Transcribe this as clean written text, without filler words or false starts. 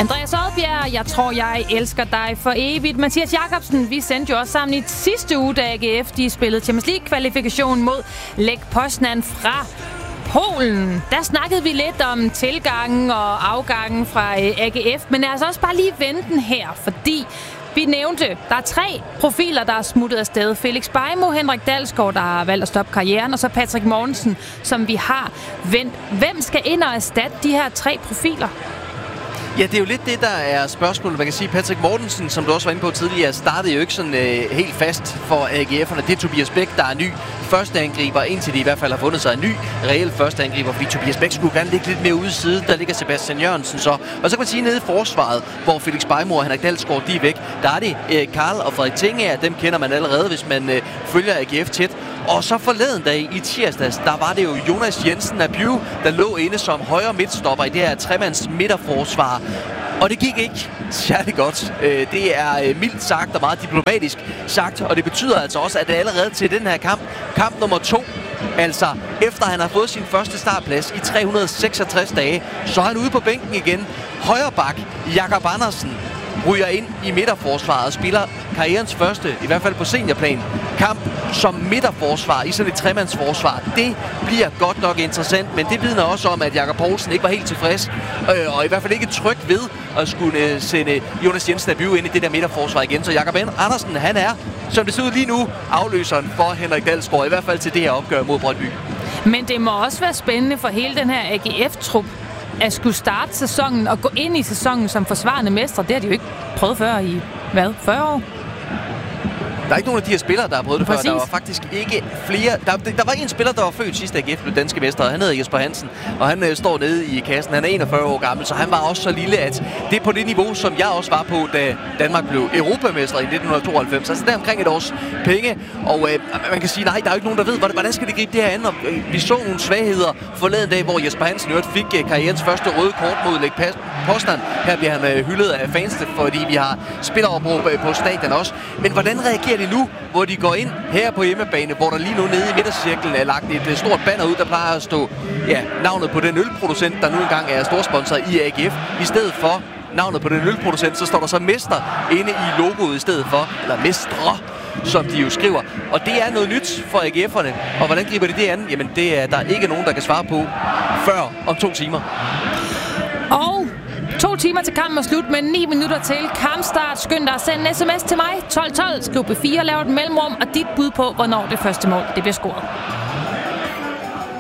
Andreas Oddbjerg, jeg tror, jeg elsker dig for evigt. Mathias Jakobsen, vi sendte jo også sammen i sidste uge, da AGF de spillede Champions League-kvalifikation mod Lech Poznan fra Polen. Der snakkede vi lidt om tilgangen og afgangen fra AGF, men altså også bare lige vente den her, fordi vi nævnte, der er 3 profiler, der er smuttet afsted. Felix Beijmo, Henrik Dalsgaard, der har valgt at stoppe karrieren, og så Patrick Mortensen, som vi har vendt. Hvem skal ind og erstatte de her 3 profiler? Ja, det er jo lidt det, der er spørgsmålet. Man kan sige, Patrick Mortensen, som du også var inde på tidligere, startede jo ikke sådan helt fast for AGF'erne. Det er Tobias Bæk, der er ny førsteangriber, indtil de i hvert fald har fundet sig en ny reel førsteangriber, fordi Tobias Bæk skulle gerne ligge lidt mere ude i side. Der ligger Sebastian Jørgensen så. Og så kan man sige, nede i forsvaret, hvor Felix Beijmo og Henrik Dalsgaard, de er væk, der er det Karl og Frederik Tingager. Dem kender man allerede, hvis man følger AGF tæt. Og så forleden dag i tirsdags, der var det jo Jonas Jensen af Bju, der lå inde som højre midtstopper i det her tremands midterforsvar. Og det gik ikke særlig godt. Det er mildt sagt og meget diplomatisk sagt, og det betyder altså også, at det allerede til den her kamp nummer 2, altså efter han har fået sin første startplads i 366 dage, så er han ude på bænken igen. Højre bak, Jakob Andersen, ryger ind i midterforsvaret og spiller karrierens første, i hvert fald på seniorplan, kamp som midterforsvar i sådan et tremandsforsvar. Det bliver godt nok interessant, men det vidner også om, at Jakob Poulsen ikke var helt tilfreds, og i hvert fald ikke tryg ved at skulle sende Jonas Jensen af Bue ind i det der midterforsvar igen. Så Jakob Andersen, han er, som det ser ud lige nu, afløseren for Henrik Dalsgaard, i hvert fald til det her opgør mod Brøndby. Men det må også være spændende for hele den her AGF-trup, at skulle starte sæsonen og gå ind i sæsonen som forsvarende mestre. Det har de jo ikke prøvet før i, 40 år? Der er ikke nogen af de her spillere, der har prøvet det før. Præcis. Der var faktisk ikke flere. Der var en spiller, der var født sidste AGF blev danske mestre, og han hedder Jesper Hansen, og han står nede i kassen. Han er 41 år gammel, så han var også så lille, at det er på det niveau, som jeg også var på, da Danmark blev europamester i 1992. Altså der omkring et års penge, og man kan sige, nej, der er jo ikke nogen, der ved, hvordan skal det gribe det her an. Og vi så nogle svagheder forleden dag, hvor Jesper Hansen fik karrierens første røde kort mod Lech Poznan. Her bliver han hyldet af fansene, fordi vi har spilleropråb på stadion også. Men hvordan reagerer de nu, hvor de går ind her på hjemmebane, hvor der lige nu nede i midtercirklen er lagt et stort banner ud, der plejer at stå navnet på den ølproducent, der nu engang er storsponsor i AGF. I stedet for navnet på den ølproducent, så står der så mester inde i logoet i stedet for, eller mestre, som de jo skriver. Og det er noget nyt for AGF'erne. Og hvordan griber de det an? Jamen, det er der ikke nogen, der kan svare på før om 2 timer. Og 2 timer til kampen er slut, med 9 minutter til kampstart. Skynd dig at sende en sms til mig. 1212, skriv B4, lav et mellemrum, og dit bud på, hvornår det første mål det bliver scoret.